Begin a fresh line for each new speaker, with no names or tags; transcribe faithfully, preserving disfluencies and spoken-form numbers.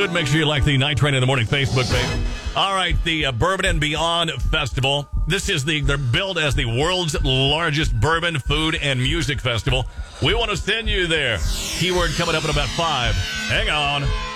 good. Make sure you like the Night Train in the Morning Facebook page. All right, the uh, Bourbon and Beyond Festival. This is the, they're billed as the world's largest bourbon, food, and music festival. We want to send you there. Keyword coming up in about five. Hang on.